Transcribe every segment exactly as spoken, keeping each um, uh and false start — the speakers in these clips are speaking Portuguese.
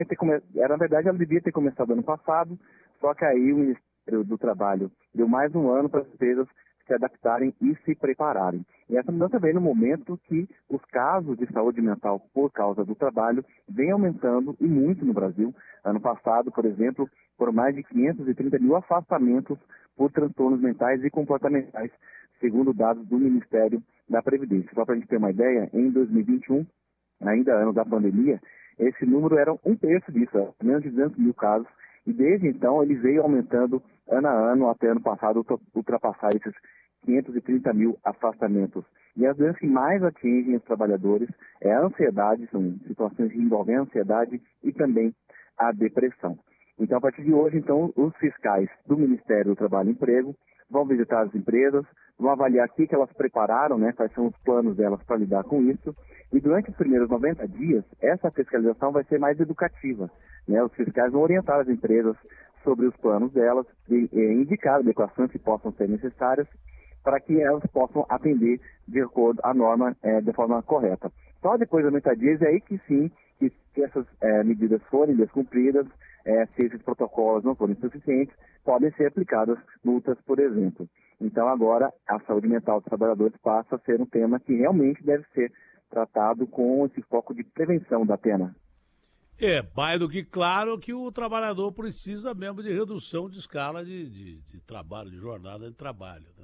ter come... era, na verdade, ela devia ter começado ano passado, só que aí o Ministério do Trabalho deu mais um ano para as empresas se adaptarem e se prepararem. E essa mudança vem no momento que os casos de saúde mental por causa do trabalho vem aumentando e muito no Brasil. Ano passado, por exemplo, foram mais de quinhentos e trinta mil afastamentos por transtornos mentais e comportamentais, segundo dados do Ministério da Previdência. Só para a gente ter uma ideia, em dois mil e vinte e um, ainda ano da pandemia, esse número era um terço disso, menos de duzentos mil casos, e desde então ele veio aumentando ano a ano, até ano passado ultrapassar esses quinhentos e trinta mil afastamentos. E as doenças que mais atingem os trabalhadores é a ansiedade, são situações que envolvem a ansiedade e também a depressão. Então, a partir de hoje, então, os fiscais do Ministério do Trabalho e Emprego vão visitar as empresas, vão avaliar o que elas prepararam, né, quais são os planos delas para lidar com isso. E durante os primeiros noventa dias, essa fiscalização vai ser mais educativa, né? Os fiscais vão orientar as empresas sobre os planos delas e, e indicar adequações que possam ser necessárias para que elas possam atender de acordo à norma é, de forma correta. Só depois dos noventa dias é aí que sim, que se essas é, medidas forem descumpridas, é, se esses protocolos não forem suficientes, podem ser aplicadas multas, por exemplo. Então agora a saúde mental dos trabalhadores passa a ser um tema que realmente deve ser tratado com esse foco de prevenção da pena. É, mais do que claro que o trabalhador precisa mesmo de redução de escala de, de, de trabalho, de jornada de trabalho, né?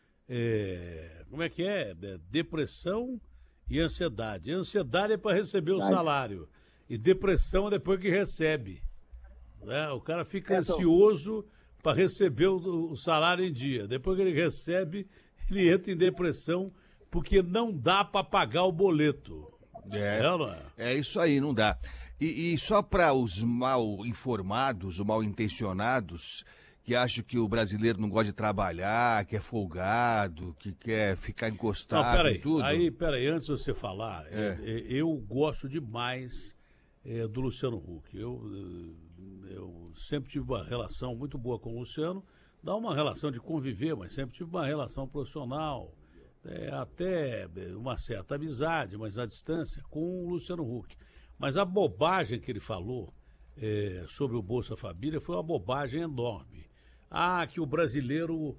É, como é que é? é? Depressão e ansiedade. Ansiedade é para receber o salário e depressão é depois que recebe, né? O cara fica ansioso para receber o, o salário em dia. Depois que ele recebe, ele entra em depressão porque não dá para pagar o boleto. É, é, não é? É isso aí, não dá. E, e só para os mal informados, os mal intencionados, que acham que o brasileiro não gosta de trabalhar, que é folgado, que quer ficar encostado não, peraí, e tudo. Aí, peraí, antes de você falar, É. é, é, eu gosto demais é, do Luciano Huck. Eu, eu sempre tive uma relação muito boa com o Luciano, dá uma relação de conviver, mas sempre tive uma relação profissional, é, até uma certa amizade, mas à distância, com o Luciano Huck. Mas a bobagem que ele falou é, sobre o Bolsa Família foi uma bobagem enorme. Ah, que o brasileiro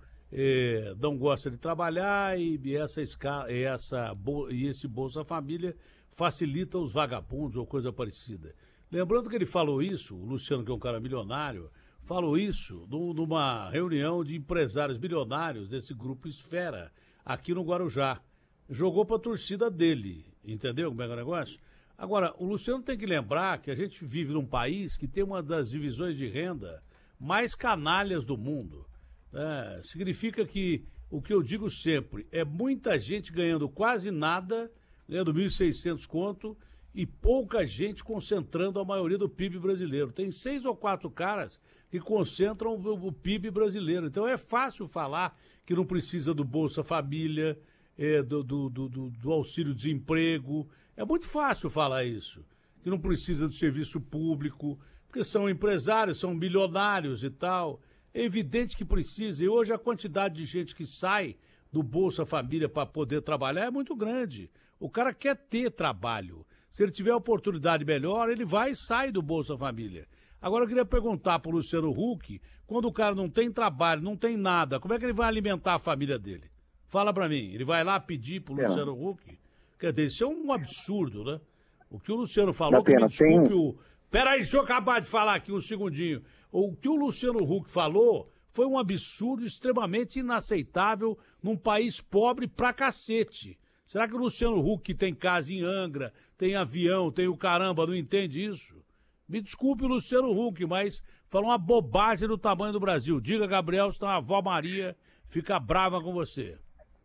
é, não gosta de trabalhar e, essa, e, essa, e esse Bolsa Família facilita os vagabundos ou coisa parecida. Lembrando que ele falou isso, o Luciano, que é um cara milionário, falou isso no, numa reunião de empresários bilionários desse grupo Esfera, aqui no Guarujá. Jogou para a torcida dele, entendeu como é que é o negócio? Agora, o Luciano tem que lembrar que a gente vive num país que tem uma das divisões de renda mais canalhas do mundo. É, significa que, o que eu digo sempre, é muita gente ganhando quase nada, ganhando mil e seiscentos conto, e pouca gente concentrando a maioria do P I B brasileiro. Tem seis ou quatro caras que concentram o, o P I B brasileiro. Então é fácil falar que não precisa do Bolsa Família, é, do, do, do, do auxílio-desemprego. É muito fácil falar isso, que não precisa do serviço público, porque são empresários, são bilionários e tal. É evidente que precisa. E hoje a quantidade de gente que sai do Bolsa Família para poder trabalhar é muito grande. O cara quer ter trabalho. Se ele tiver oportunidade melhor, ele vai e sai do Bolsa Família. Agora eu queria perguntar para o Luciano Huck, quando o cara não tem trabalho, não tem nada, como é que ele vai alimentar a família dele? Fala para mim. Ele vai lá pedir para o é. Luciano Huck? Quer dizer, isso é um absurdo, né? O que o Luciano falou, que pena, me desculpe tem... o... Peraí, deixa eu acabar de falar aqui um segundinho. O que o Luciano Huck falou foi um absurdo extremamente inaceitável num país pobre pra cacete. Será que o Luciano Huck, que tem casa em Angra, tem avião, tem o caramba, não entende isso? Me desculpe o Luciano Huck, mas falou uma bobagem do tamanho do Brasil. Diga, Gabriel, senão a avó Maria fica brava com você.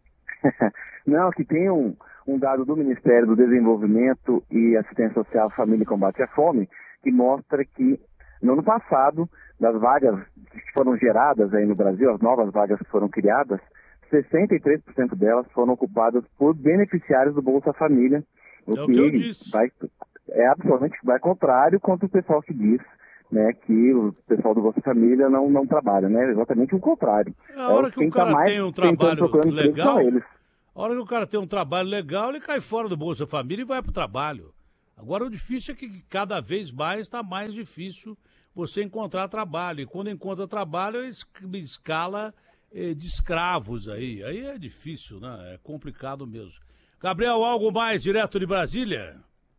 Não, que tem um, um dado do Ministério do Desenvolvimento e Assistência Social, Família e Combate à Fome, que mostra que no ano passado, das vagas que foram geradas aí no Brasil, as novas vagas que foram criadas, sessenta e três por cento delas foram ocupadas por beneficiários do Bolsa Família, o é o que, que eu disse. Vai, é absolutamente vai contrário contra o pessoal que diz, né, que o pessoal do Bolsa Família não, não trabalha, né? Exatamente o contrário. A hora é, que o cara tá tem um trabalho legal, eles. a hora que o cara tem um trabalho legal, ele cai fora do Bolsa Família e vai pro trabalho. Agora, o difícil é que cada vez mais está mais difícil você encontrar trabalho. E quando encontra trabalho, é escala eh, de escravos aí. Aí é difícil, né? É complicado mesmo. Gabriel, algo mais direto de Brasília?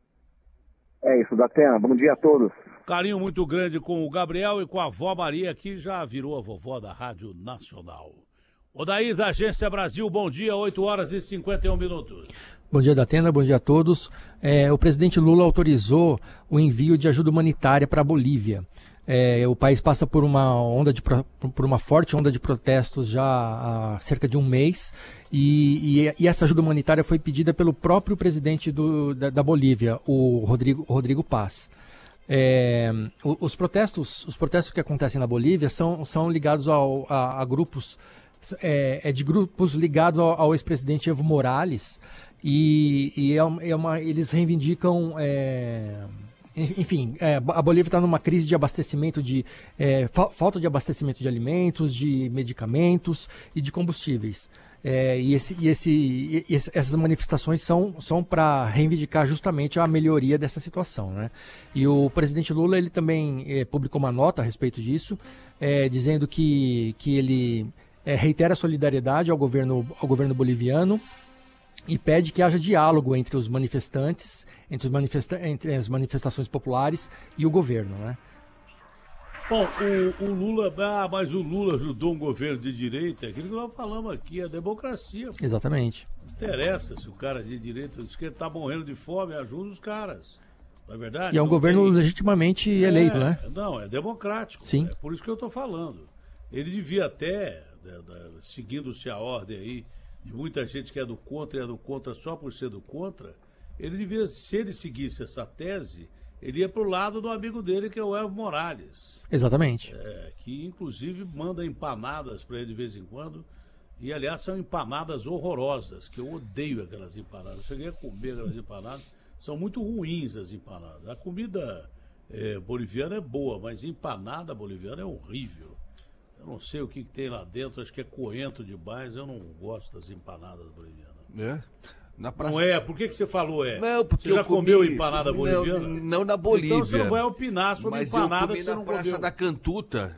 É isso, Datena. Bom dia a todos. Carinho muito grande com o Gabriel e com a avó Maria, que já virou a vovó da Rádio Nacional. Odair, da Agência Brasil, bom dia, oito horas e cinquenta e um minutos. Bom dia, Datena, bom dia a todos. É, o presidente Lula autorizou o envio de ajuda humanitária para a Bolívia. É, o país passa por uma, onda de, por uma forte onda de protestos já há cerca de um mês e, e, e essa ajuda humanitária foi pedida pelo próprio presidente do, da, da Bolívia, o Rodrigo, Rodrigo Paz. É, os, protestos, os protestos que acontecem na Bolívia são, são ligados ao, a, a grupos, é, é de grupos ligados ao, ao ex-presidente Evo Morales e, e é uma, é uma, eles reivindicam... É, Enfim, é, a Bolívia está numa crise de abastecimento, de é, fa falta de abastecimento de alimentos, de medicamentos e de combustíveis. É, e esse, e esse, e esse, essas manifestações são, são para reivindicar justamente a melhoria dessa situação, né? E o presidente Lula ele também é, publicou uma nota a respeito disso, é, dizendo que, que ele é, reitera a solidariedade ao governo, ao governo boliviano e pede que haja diálogo entre os manifestantes, entre, os manifesta entre as manifestações populares e o governo, né? Bom, o, o Lula, ah, mas o Lula ajudou um governo de direita, aquilo que nós falamos aqui, a democracia. Exatamente. Não interessa se o cara é de direita ou de esquerda está morrendo de fome, ajuda os caras. Não é verdade? E é um não governo tem... legitimamente é, eleito, né? Não, é democrático. Sim. É por isso que eu estou falando. Ele devia até, seguindo-se a ordem aí, de muita gente que é do contra e é do contra só por ser do contra, ele devia, se ele seguisse essa tese, ele ia para o lado do amigo dele, que é o Evo Morales. Exatamente. É, que inclusive manda empanadas para ele de vez em quando, e aliás são empanadas horrorosas, que eu odeio aquelas empanadas. Eu cheguei a comer aquelas empanadas, são muito ruins as empanadas. A comida é, boliviana é boa, mas empanada boliviana é horrível. Eu não sei o que, que tem lá dentro, acho que é coentro demais, eu não gosto das empanadas bolivianas. É? Na praça... Não é? Por que, que você falou é? Não, porque você já eu comi... comeu empanada boliviana? Não, não na Bolívia. Então você não vai opinar sobre mas empanada eu que você na não Praça comeu. da Cantuta.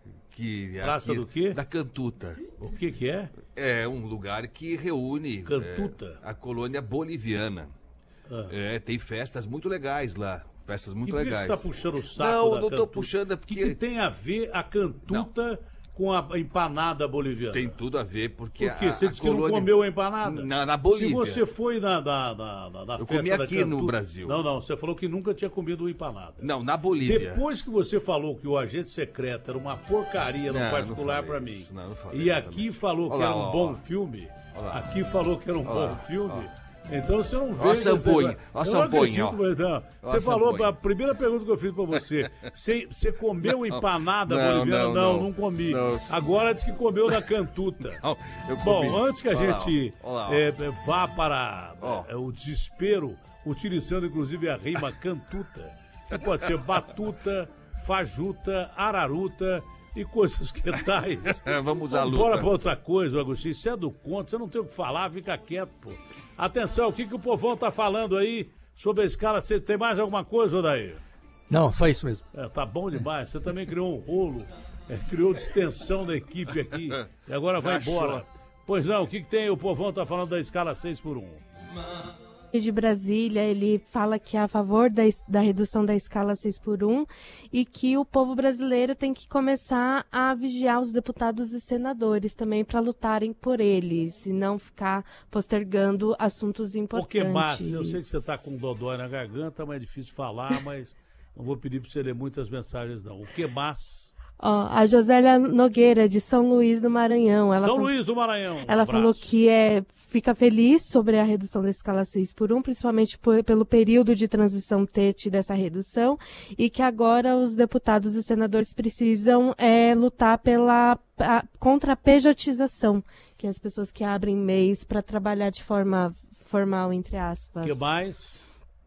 Que Praça aqui... do quê? Da Cantuta. O que que é? É um lugar que reúne Cantuta? É, a colônia boliviana. Ah. É, tem festas muito legais lá. Festas muito e por que legais. você está puxando o saco Não, da não estou Cantuta? puxando, é O porque... que, que tem a ver a Cantuta não. com a empanada boliviana? Tem tudo a ver, porque... Por quê? A, você a disse colônia... que não comeu a empanada? Na, na Bolívia. Se você foi na, na, na, na, na Eu festa comi da aqui Cantuta... no Brasil. Não, não, você falou que nunca tinha comido empanada. Não, na Bolívia. Depois que você falou que o agente secreto era uma porcaria no não, particular não para mim, isso, não, não falei, e aqui falou que olá, era um olá, bom olá. filme, Olá. aqui falou que era um Olá, bom filme... olá. Então você não vê... Ó a Samponha, ó a Eu não Samponha, acredito, ó. mas não. Ó Você a falou, Samponha. a primeira pergunta que eu fiz pra você, você, você comeu empanada Não, boliviana? não, Não, não. não comi. Não. Agora diz que comeu na Cantuta. Não, eu comi. Bom, antes que a Olha lá, gente ó. Olha lá, ó. é, vá para Ó. é, o desespero, utilizando inclusive a rima Cantuta, que pode ser batuta, fajuta, araruta e coisas que tais. Vamos à luta. Bora pra outra coisa, Agostinho. Você é do conto, você não tem o que falar, fica quieto, pô. Atenção, o que, que o povão tá falando aí sobre a escala? Você tem mais alguma coisa, Odair? Não, só isso mesmo. É, tá bom demais. Você também criou um rolo, é, criou distensão da equipe aqui e agora vai Rachou. embora. Pois não, o que, que tem? O povão tá falando da escala seis por um. De Brasília, ele fala que é a favor da, da redução da escala seis por um e que o povo brasileiro tem que começar a vigiar os deputados e senadores também para lutarem por eles e não ficar postergando assuntos importantes. Porque, Márcio, eu sei que você tá com dodói na garganta, mas é difícil falar, mas não vou pedir para você ler muitas mensagens, não. O que mais? Ó, a Josélia Nogueira, de São Luís do Maranhão. Ela São falou, Luís do Maranhão. Um ela abraço. falou que é, fica feliz sobre a redução da escala seis por um, principalmente por, pelo período de transição ter tido essa redução, e que agora os deputados e senadores precisam é, lutar pela, a, contra a pejotização, que é as pessoas que abrem M E Is para trabalhar de forma formal, entre aspas. O que mais?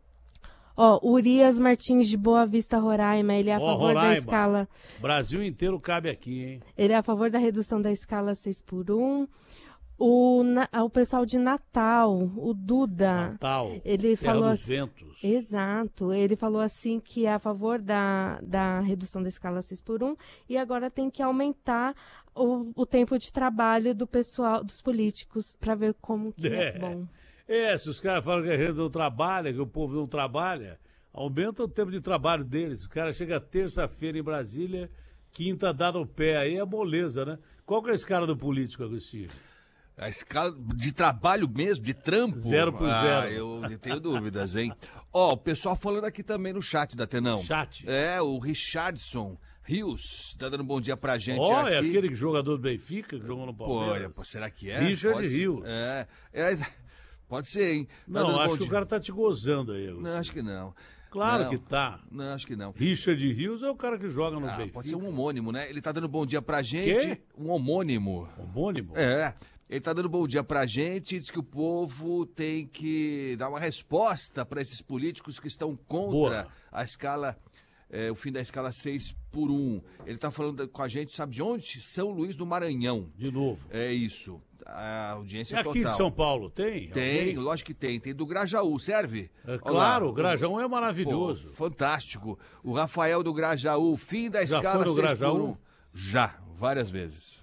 Ó, Urias Martins de Boa Vista, Roraima, ele é a Ó, favor da Roraima. escala... Brasil inteiro cabe aqui, hein? Ele é a favor da redução da escala seis por um. O, na- o pessoal de Natal, o Duda, Natal, ele Terra falou dos assim, Ventos. exato, ele falou assim que é a favor da, da redução da escala seis por um e agora tem que aumentar o, o tempo de trabalho do pessoal, dos políticos, para ver como que é, É. bom. É, se os caras falam que a gente não trabalha, que o povo não trabalha, aumenta o tempo de trabalho deles. O cara chega terça-feira em Brasília, quinta dá no pé, aí é moleza, né? Qual que é a escala do político, Agostinho? A escala de trabalho mesmo, de trampo? Zero por ah, zero. Eu, eu tenho dúvidas, hein? Ó, o pessoal falando aqui também no chat da Tenão. Chat. É, o Richardson Rios tá dando um bom dia pra gente Ó, aqui. é aquele jogador do Benfica que jogou no Pô, olha, Palmeiras. pô, será que é? Richard Pode ser. Rios. É, é, pode ser, hein? Tá Não, dando acho bom que dia. o cara tá te gozando aí. Agostinho. Não, acho que não. Claro Não, que tá. Não, acho que não. Richard Rios é o cara que joga no Ah, Benfica. pode ser um homônimo, né? Ele tá dando bom dia pra gente. Quê? Um homônimo. Homônimo? É. Ele tá dando bom dia pra gente, diz que o povo tem que dar uma resposta para esses políticos que estão contra Boa. a escala, é, o fim da escala seis por um. Ele tá falando com a gente, sabe de onde? São Luís do Maranhão. De novo. É isso. A audiência E aqui total. de São Paulo tem? Tem, Alguém? lógico que tem. Tem do Grajaú, serve? É, Olha claro, lá. o Grajaú é maravilhoso. Pô, fantástico. O Rafael do Grajaú, fim da Já escala foi no seis Grajaú? por um. Já, várias vezes.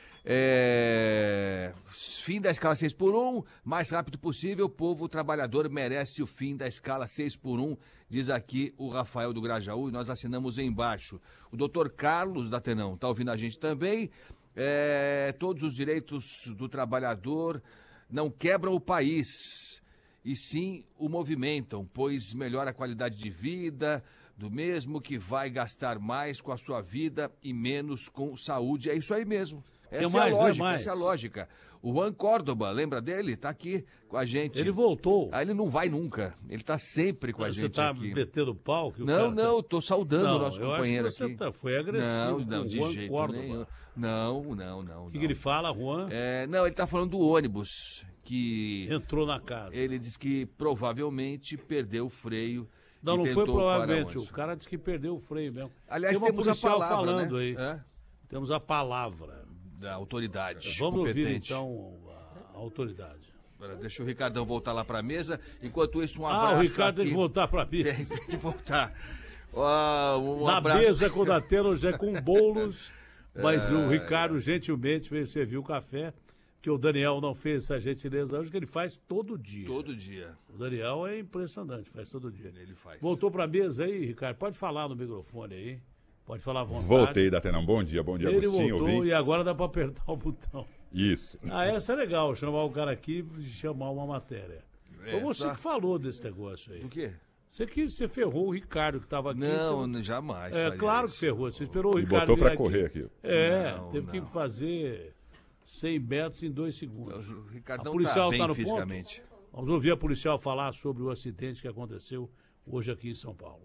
É, Fim da escala seis por um, mais rápido possível, o povo trabalhador merece o fim da escala seis por um, diz aqui o Rafael do Grajaú, e nós assinamos embaixo. O doutor Carlos da Tenão está ouvindo a gente também. É, Todos os direitos do trabalhador não quebram o país, e sim o movimentam, pois melhora a qualidade de vida do mesmo que vai gastar mais com a sua vida e menos com saúde. É isso aí mesmo. Essa Tem mais, é a tem lógica, mais. essa é a lógica. O Juan Córdoba, lembra dele? Tá aqui com a gente. Ele voltou. Ah, ele não vai nunca. Ele tá sempre com a Você gente tá aqui. metendo pau? Que o Não, cara tá- não, tô saudando Não, o nosso eu companheiro acho que você aqui. tá- foi agressivo Não, com não, o de Juan jeito Córdoba. nenhum. Não, não, não. O que, que ele fala, Juan? É, não, ele tá falando do ônibus, que Entrou na casa. ele diz que provavelmente perdeu o freio. Não, e não foi tentou parar provavelmente. o O ônibus. cara disse que perdeu o freio mesmo. Aliás, Tem uma temos a policial palavra, falando né? aí. É, Temos a palavra. da autoridade Vamos ouvir competente. então a autoridade. Agora, deixa o Ricardão voltar lá para a mesa. Enquanto isso, um Ah, abraço o Ricardo tem aqui. que voltar para mim. Tem, tem que voltar. Ah, um Na abraço. mesa com o Datena hoje é com bolos, mas É. o Ricardo gentilmente veio servir o café, que o Daniel não fez essa gentileza hoje, que ele faz todo dia. Todo dia O Daniel é impressionante, faz todo dia. ele faz. Voltou para a mesa aí, Ricardo? Pode falar no microfone aí. Pode falar à vontade. Voltei, Datenão. Bom dia, bom dia, Ele Agostinho, voltou ouvintes. e agora dá para apertar o botão. Isso. Ah, essa é legal, chamar o cara aqui e chamar uma matéria. Foi você Essa- que falou desse negócio aí. Do quê? Você que você ferrou o Ricardo que estava aqui. Não, você... jamais. É, faria claro que isso. ferrou. Você esperou o Me Ricardo botou vir pra aqui. correr aqui. É, Não, teve que não. fazer cem metros em dois segundos. O A Ricardão policial tá bem tá no fisicamente. ponto? Vamos ouvir a policial falar sobre o acidente que aconteceu hoje aqui em São Paulo.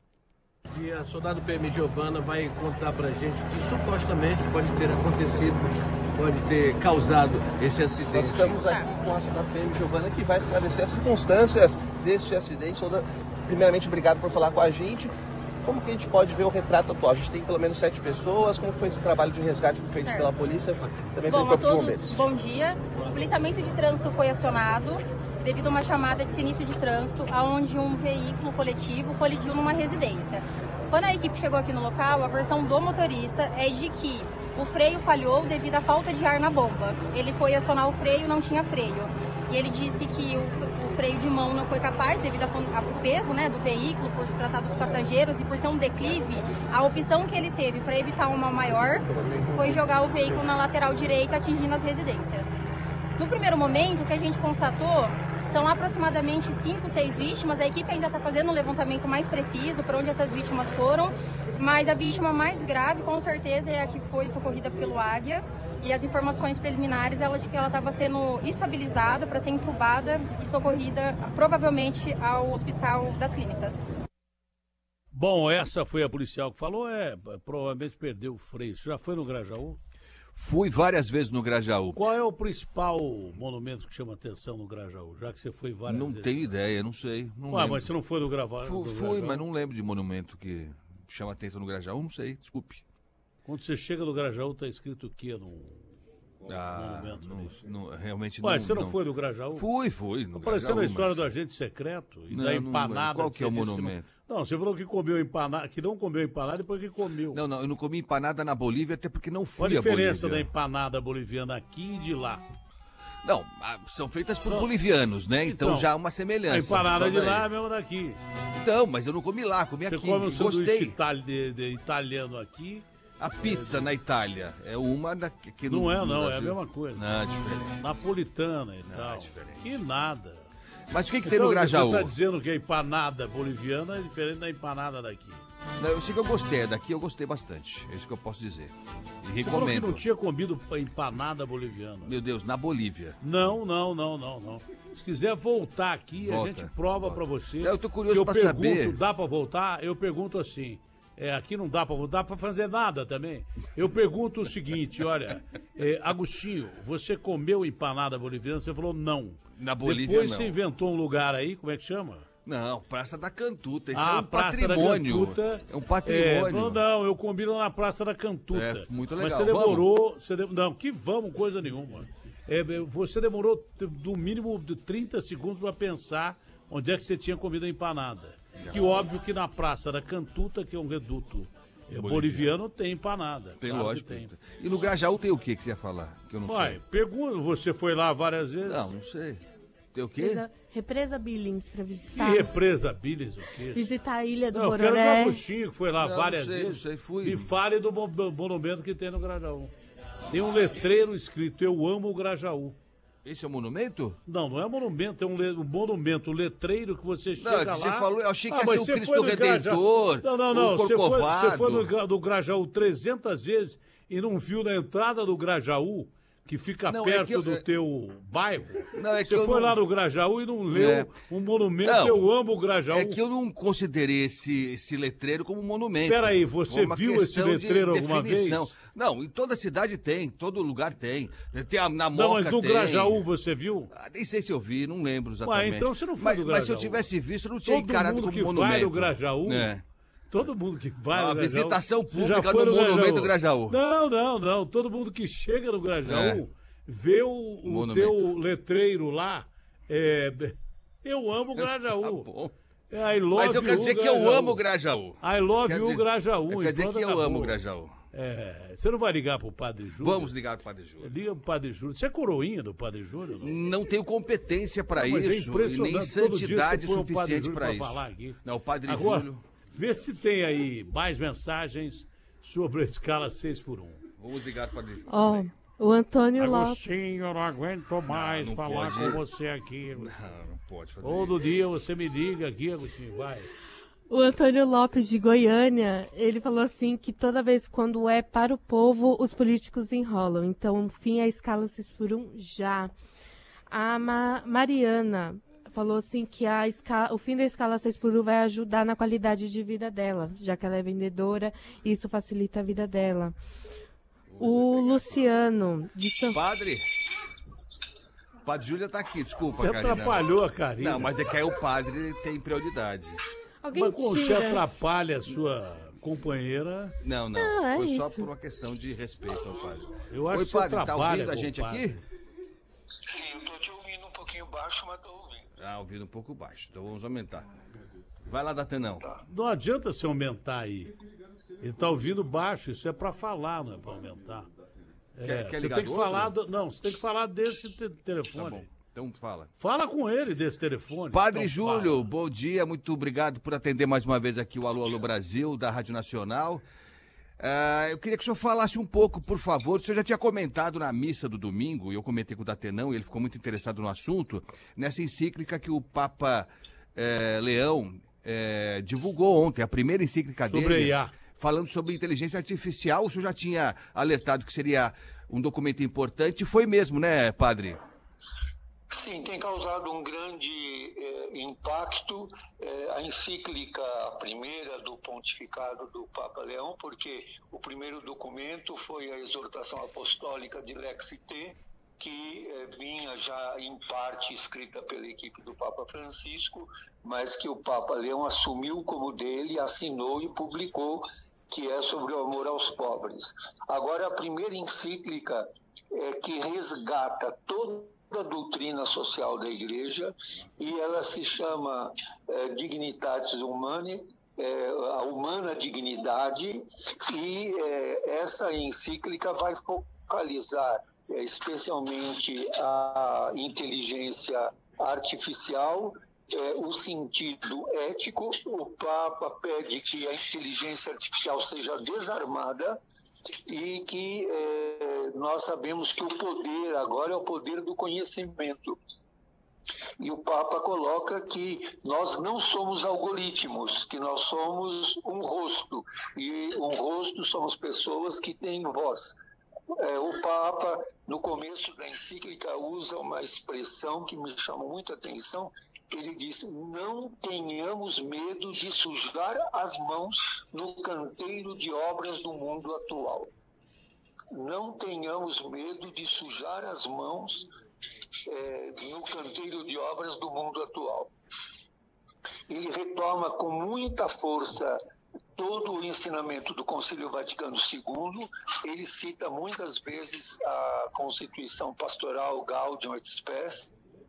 E a soldado P M Giovana vai contar pra gente o que supostamente pode ter acontecido, pode ter causado esse acidente. Nós estamos aqui com a soldado P M Giovana que vai esclarecer as circunstâncias deste acidente. Soldado, primeiramente, obrigado por falar com a gente. Como que a gente pode ver o retrato atual? A gente tem pelo menos sete pessoas. Como foi esse trabalho de resgate feito Certo. pela polícia, também Bom, pelo a Corpo de todos, Bombeiros? bom dia. O policiamento de trânsito foi acionado devido a uma chamada de sinistro de trânsito, onde um veículo coletivo colidiu numa residência. Quando a equipe chegou aqui no local, a versão do motorista é de que o freio falhou devido à falta de ar na bomba. Ele foi acionar o freio, não tinha freio. E ele disse que o, o freio de mão não foi capaz devido ao peso, né, do veículo, por se tratar dos passageiros e por ser um declive. A opção que ele teve para evitar um mal maior foi jogar o veículo na lateral direita, atingindo as residências. No primeiro momento, o que a gente constatou são aproximadamente cinco, seis vítimas. A equipe ainda está fazendo um levantamento mais preciso para onde essas vítimas foram, mas a vítima mais grave, com certeza, é a que foi socorrida pelo Águia. E as informações preliminares, ela de que ela estava sendo estabilizada para ser entubada e socorrida, provavelmente, ao Hospital das Clínicas. Bom, essa foi a policial que falou, é, provavelmente perdeu o freio. Você já foi no Grajaú? Fui várias vezes no Grajaú. Qual é o principal monumento que chama atenção no Grajaú, já que você foi várias Não vezes? tenho ideia, não sei. Não Ué, lembro. mas você não foi no Grajaú? Fui, fui, mas não lembro de monumento que chama atenção no Grajaú, não sei, desculpe. Quando você chega no Grajaú, tá escrito o quê? No... Ah, monumento não, ali. não, realmente Ué, não. você não, não foi no Grajaú? Fui, fui. No Apareceu Grajaú, na história mas... do agente secreto e Não, da não empanada. lembro. Qual que é o você disse monumento? Não... não, você falou que comeu empanada, que não comeu empanada depois que comeu. Não, não, eu não comi empanada na Bolívia, até porque não fui Qual a à diferença da Bolívia. empanada boliviana aqui e de lá? Não, ah, são feitas por Não. bolivianos, né? Então, Então, já há uma A semelhança. empanada só de daí. lá é a mesma daqui. Então, mas eu não comi lá, comi Você aqui. come um sanduíche Gostei. itali- de, de italiano aqui. A pizza na Itália é uma da que Não no, é, no não, é a Brasil. mesma coisa. Não, é diferente. Napolitana e Não, tal. é diferente. Que nada. Mas o que, que tem Então, no Grajaú? você está dizendo que a empanada boliviana é diferente da empanada daqui. Não, eu sei que eu gostei, daqui eu gostei bastante. É isso que eu posso dizer. E Você falou que recomendo. não tinha comido empanada boliviana. Meu Deus, na Bolívia. Não, não, não, não, não. Se quiser voltar aqui, Volta, a gente prova volta. pra você. Eu tô curioso Que eu pra pergunto, saber. dá pra voltar? Eu pergunto assim. É, aqui não dá pra voltar pra fazer nada também. Eu pergunto o seguinte, olha, é, Agostinho, você comeu empanada boliviana? Você falou não. Na Bolívia, Depois não. você inventou um lugar aí, como é que chama? Não, Praça da Cantuta. Isso Ah, é um Praça patrimônio. da Cantuta. É um patrimônio. É, não, não, eu combino na Praça da Cantuta. É, muito Mas legal. você demorou. Você de- Não, que vamos, coisa nenhuma. É, você demorou t- no mínimo de trinta segundos para pensar onde é que você tinha comido a empanada. Que óbvio que na Praça da Cantuta, que é um reduto é, boliviano, tem empanada. Tem, claro que lógico. Tem. E no Grajaú tem o que que você ia falar? Que eu não Uai, sei. pergunta, você foi lá várias vezes? Não, não sei. Tem o quê? Represa, Represa Billings para Que visitar. represa Billings, o quê? Visitar a Ilha do Não, eu quero ver o Bororé. Agostinho, que foi lá Não, várias não sei, vezes. não sei, fui. Me fale do mo- do monumento que tem no Grajaú. Tem um letreiro escrito, eu amo o Grajaú. Esse é o monumento? Não, não é monumento, é um, le- um monumento, um letreiro que você chega Não, é que lá... você falou, eu achei que ia mas ser o você Cristo foi no Redentor, Grajaú. Não, não, não, o você foi, Corcovado. você foi no, Gra- no Grajaú trezentas vezes e não viu na entrada do Grajaú, que fica Não, é perto que eu- do teu bairro. Não, é que você eu foi não- lá no Grajaú e não leu É. um monumento, Não, eu amo o Grajaú. É que eu não considerei esse, esse letreiro como monumento. Peraí, você Foi uma viu esse questão de letreiro alguma definição. vez? Não, em toda cidade tem, todo lugar tem. Tem a, na Não, Moca mas no tem. Grajaú você viu? Ah, nem sei se eu vi, não lembro exatamente. Ué, então você não foi mas, no mas se eu Grajaú. tivesse visto, eu não tinha Todo encarado mundo como que monumento. vai no Grajaú, É. todo mundo que vai Uma no Grajaú... visitação você já pública foi no monumento Grajaú. Não, não, não. Todo mundo que chega no Grajaú É. vê o, o Monumento. teu letreiro lá. é, eu amo o Grajaú. Tá bom. I love Mas eu quero you, dizer que Grajaú. eu amo o Grajaú. I love Quer you, dizer- Grajaú. Quer dizer Então que eu acabou. amo o Grajaú. É, você não vai ligar pro Padre Júlio? Vamos ligar pro Padre Júlio. Liga pro Padre Júlio. Você é coroinha do Padre Júlio? Não? Não tenho competência para Não, mas é isso e impressionante. nem Todo dia santidade você põe o Padre suficiente Júlio para pra isso. falar aqui. Não, o Padre Agora, Júlio. vê se tem aí mais mensagens sobre a escala seis por um. Vamos ligar pro Padre Júlio. Ó, o Antônio Lopes. Agostinho, eu não aguento mais não falar pode. com você aqui. Não, não pode fazer Todo isso. dia você me liga aqui, Agostinho, vai. O Antônio Lopes de Goiânia, ele falou assim que toda vez quando é para o povo, os políticos enrolam. Então, fim a escala seis por um já. A Ma- Mariana falou assim que a esca- o fim da escala seis por um vai ajudar na qualidade de vida dela, já que ela é vendedora e isso facilita a vida dela. O Luciano de São Padre? O Padre Júlio tá aqui, desculpa, Você Karina. atrapalhou a Karina. Não, mas é que aí o padre tem prioridade. Alguém Mas como você tira. atrapalha a sua companheira, Não, não. Não, é Foi só isso. por uma questão de respeito ao padre. eu acho Oi, que você padre, tá atrapalha ouvindo a com o gente padre. aqui? Sim, eu tô te ouvindo um pouquinho baixo, mas tô ouvindo. Ah, ouvindo um pouco baixo. Então vamos aumentar. Vai lá, Datenão. Não adianta você aumentar aí. Ele tá ouvindo baixo, isso é pra falar, não é pra aumentar. É, Quer- quer você ligar tem que do falar outro? do- não, você tem que falar desse te- Tá telefone. bom. Então fala. Fala com ele desse telefone. Padre Então Júlio, fala. bom dia, muito obrigado por atender mais uma vez aqui o Alô Alô Brasil, da Rádio Nacional. Ah, eu queria que o senhor falasse um pouco, por favor. O senhor já tinha comentado na missa do domingo, e eu comentei com o Datenão, e ele ficou muito interessado no assunto, nessa encíclica que o Papa eh, Leão eh, divulgou ontem, a primeira encíclica Sobre dele. I A. Falando sobre inteligência artificial. O senhor já tinha alertado que seria um documento importante, foi mesmo, né, padre? Sim, tem causado um grande eh, impacto eh, a encíclica primeira do pontificado do Papa Leão, porque o primeiro documento foi a exortação apostólica de Lex Ite, que eh, vinha já em parte escrita pela equipe do Papa Francisco, mas que o Papa Leão assumiu como dele, assinou e publicou, que é sobre o amor aos pobres. Agora, a primeira encíclica é que resgata toda a doutrina social da Igreja, e ela se chama é, Dignitatis Humanae, é, a humana dignidade, e é, essa encíclica vai focalizar é, especialmente a inteligência artificial, é, o sentido ético. O Papa pede que a inteligência artificial seja desarmada e que é, nós sabemos que o poder agora é o poder do conhecimento. E o Papa coloca que nós não somos algoritmos, que nós somos um rosto, e um rosto somos pessoas que têm voz. É, o Papa, no começo da encíclica, usa uma expressão que me chama muita atenção. Ele diz: não tenhamos medo de sujar as mãos no canteiro de obras do mundo atual. Não tenhamos medo de sujar as mãos é, no canteiro de obras do mundo atual. Ele retoma com muita força todo o ensinamento do Concílio Vaticano segundo. Ele cita muitas vezes a Constituição Pastoral Gaudium et Spes,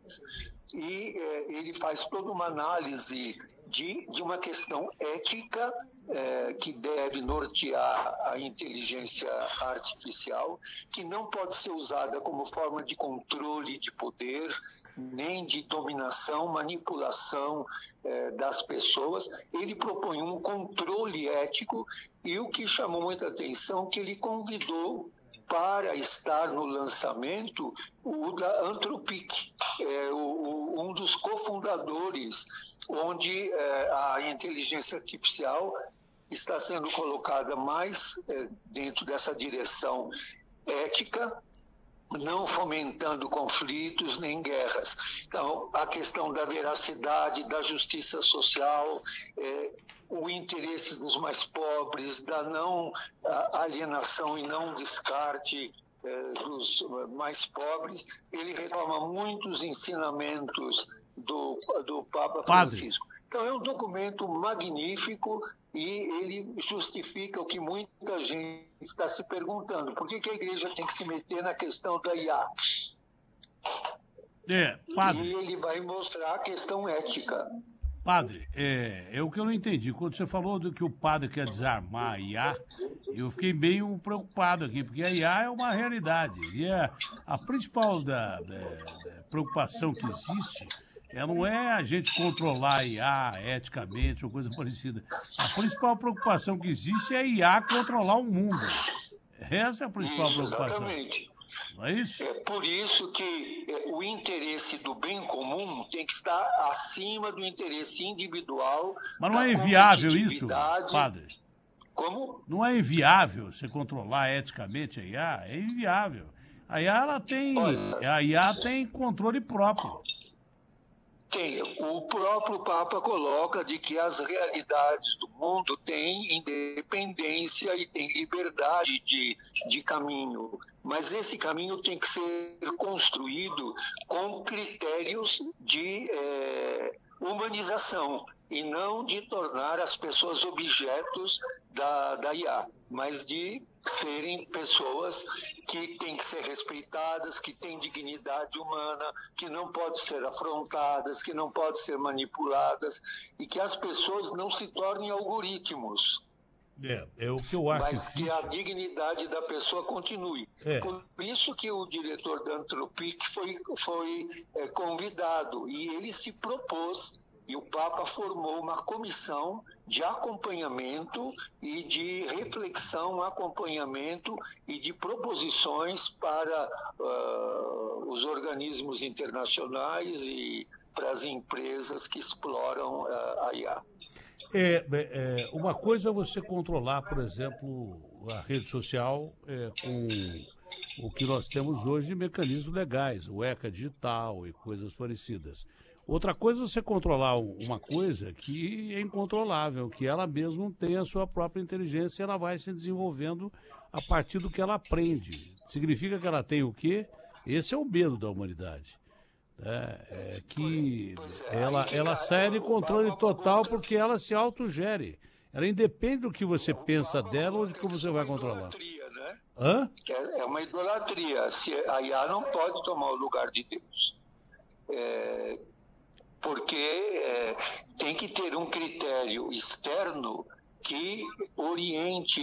e é, ele faz toda uma análise de, de uma questão ética é, que deve nortear a inteligência artificial, que não pode ser usada como forma de controle de poder, nem de dominação, manipulação é, das pessoas. Ele propõe um controle ético, e o que chamou muita atenção, que ele convidou para estar no lançamento o da Anthropic, é, o, o, um dos cofundadores, onde é, a inteligência artificial está sendo colocada mais é, dentro dessa direção ética, não fomentando conflitos nem guerras. Então, a questão da veracidade, da justiça social, é, o interesse dos mais pobres, da não alienação e não descarte é, dos mais pobres. Ele retoma muitos ensinamentos do, do Papa Francisco. Padre. Então, é um documento magnífico, e ele justifica o que muita gente está se perguntando: por que, que a Igreja tem que se meter na questão da I A? É, padre. E ele vai mostrar a questão ética. Padre, é, é o que eu não entendi. Quando você falou do que o padre quer desarmar a I A, eu fiquei meio preocupado aqui, porque a I A é uma realidade. E é a principal da, da, da preocupação que existe é, não é a gente controlar a I A eticamente ou coisa parecida. A principal preocupação que existe é a I A controlar o mundo. Essa é a principal isso, preocupação. Exatamente. Não é isso? É por isso que o interesse do bem comum tem que estar acima do interesse individual. Mas não é inviável isso, padre? Como? Não é inviável você controlar eticamente a I A? É inviável. A I A, ela tem, Olha, a I A tem controle próprio. Tem. O próprio Papa coloca de que as realidades do mundo têm independência e têm liberdade de, de caminho. Mas esse caminho tem que ser construído com critérios de é, humanização, e não de tornar as pessoas objetos da, da I A, mas de serem pessoas que têm que ser respeitadas, que têm dignidade humana, que não podem ser afrontadas, que não podem ser manipuladas, e que as pessoas não se tornem algoritmos. É, é o que eu acho. Mas que a dignidade da pessoa continue. É. Por isso que o diretor da Anthropic foi, foi é, convidado, e ele se propôs, e o Papa formou uma comissão de acompanhamento e de reflexão, acompanhamento e de proposições para uh, os organismos internacionais e para as empresas que exploram uh, a I A. É, é, uma coisa é você controlar, por exemplo, a rede social é, com o que nós temos hoje de mecanismos legais, o ECA digital e coisas parecidas. Outra coisa é você controlar uma coisa que é incontrolável, que ela mesma tem a sua própria inteligência e ela vai se desenvolvendo a partir do que ela aprende. Significa que ela tem o quê? Esse é o medo da humanidade. É, é que ela, ela sai de controle total porque ela se autogere. Ela independe do que você pensa dela ou de como você vai controlar. Né? Hã? É uma idolatria. Se a I A não pode tomar o lugar de Deus. É, porque é, tem que ter um critério externo que oriente